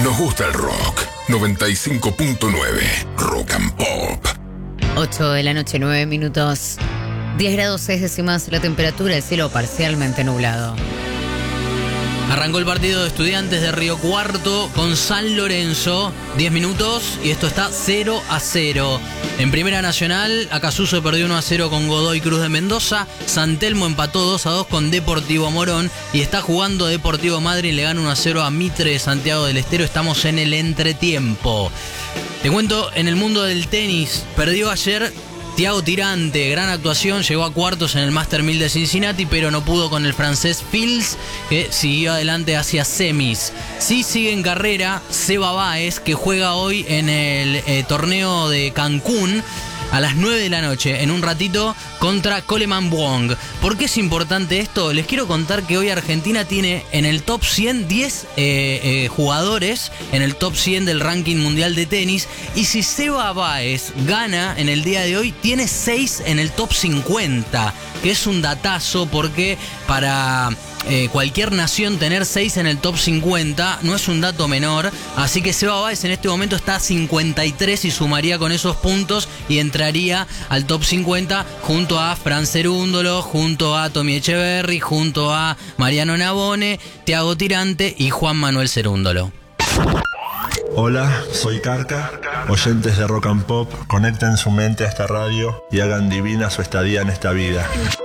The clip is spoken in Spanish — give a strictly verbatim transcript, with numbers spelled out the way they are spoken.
Nos gusta el rock. noventa y cinco punto nueve Rock and Pop. ocho de la noche, nueve minutos. diez grados seis décimas la temperatura, el cielo parcialmente nublado. Arrancó el partido de Estudiantes de Río Cuarto con San Lorenzo. diez minutos y esto está cero a cero. En Primera Nacional, Acasuso perdió uno a cero con Godoy Cruz de Mendoza. San Telmo empató dos a dos con Deportivo Morón. Y está jugando Deportivo Madryn, le gana uno a cero a Mitre de Santiago del Estero. Estamos en el entretiempo. Te cuento, en el mundo del tenis, perdió ayer Thiago Tirante, gran actuación, llegó a cuartos en el Master mil de Cincinnati, pero no pudo con el francés Fils, que siguió adelante hacia semis. Sí sigue en carrera Seba Báez, que juega hoy en el eh, torneo de Cancún a las nueve de la noche, en un ratito, contra Coleman Wong. ¿Por qué es importante esto? Les quiero contar que hoy Argentina tiene en el top cien diez eh, eh, jugadores, en el top cien del ranking mundial de tenis, y si Seba Báez gana en el día de hoy, tiene seis en el top cincuenta, que es un datazo porque para Eh, cualquier nación tener seis en el top cincuenta no es un dato menor, así que Seba Báez en este momento está a cincuenta y tres y sumaría con esos puntos y entraría al top cincuenta junto a Fran Cerúndolo, junto a Tommy Echeverry, junto a Mariano Navone, Thiago Tirante y Juan Manuel Cerúndolo. Hola, soy Carca. Oyentes de Rock and Pop, conecten su mente a esta radio y hagan divina su estadía en esta vida.